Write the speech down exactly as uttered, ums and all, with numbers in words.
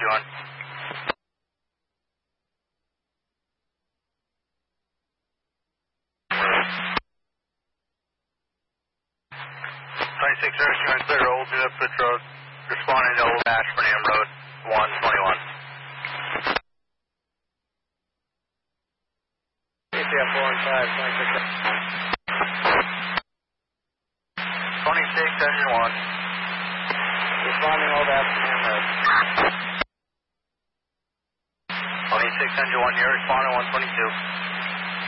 one. twenty-six zero two and clear, Old New Ipswich Road. Responding to Old Ashburnham Road, one twenty-one. A T F four and five, twenty-six. twenty-six engine one. Responding Old Ashburnham Road. twenty-six engine one, you're responding one twenty-two.